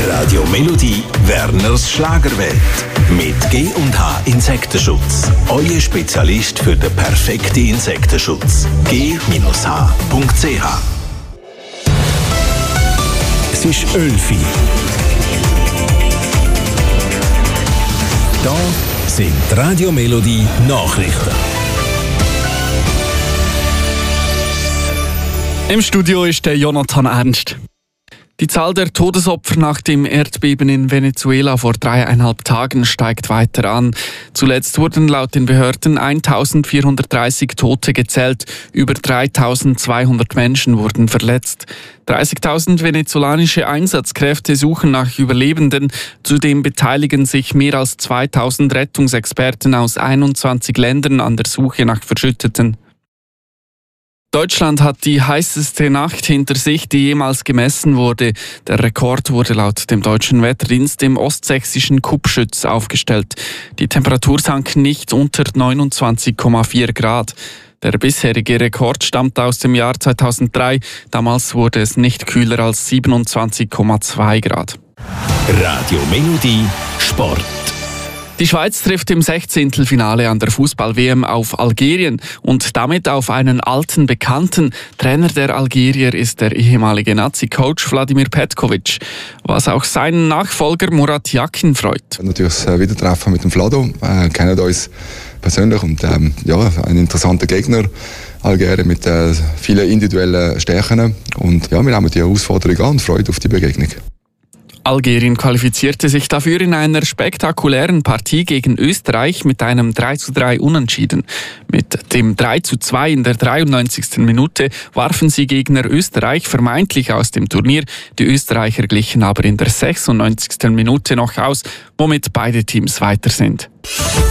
Radio Melodie Werners Schlagerwelt. Mit G&H Insektenschutz. Euer Spezialist für den perfekten Insektenschutz. G-H.ch. Es ist 11 Uhr. Da sind Radio Melodie Nachrichten. Im Studio ist der Jonathan Ernst. Die Zahl der Todesopfer nach dem Erdbeben in Venezuela vor 3,5 Tagen steigt weiter an. Zuletzt wurden laut den Behörden 1430 Tote gezählt. Über 3200 Menschen wurden verletzt. 30.000 venezolanische Einsatzkräfte suchen nach Überlebenden. Zudem beteiligen sich mehr als 2000 Rettungsexperten aus 21 Ländern an der Suche nach Verschütteten. Deutschland hat die heißeste Nacht hinter sich, die jemals gemessen wurde. Der Rekord wurde laut dem Deutschen Wetterdienst im ostsächsischen Kupschütz aufgestellt. Die Temperatur sank nicht unter 29,4 Grad. Der bisherige Rekord stammt aus dem Jahr 2003. Damals wurde es nicht kühler als 27,2 Grad. Radio Melodie Sport. Die Schweiz trifft im 16. Finale an der Fußball-WM auf Algerien und damit auf einen alten Bekannten. Trainer der Algerier ist der ehemalige Nazi-Coach Vladimir Petkovic, was auch seinen Nachfolger Murat Yakin freut. Natürlich das Wiedertreffen mit dem Vlado, kennen uns persönlich und ein interessanter Gegner. Algerien mit vielen individuellen Stärken und wir nehmen die Herausforderung an und freuen auf die Begegnung. Algerien qualifizierte sich dafür in einer spektakulären Partie gegen Österreich mit einem 3:3 Unentschieden. Mit dem 3:2 in der 93. Minute warfen sie Gegner Österreich vermeintlich aus dem Turnier. Die Österreicher glichen aber in der 96. Minute noch aus, womit beide Teams weiter sind.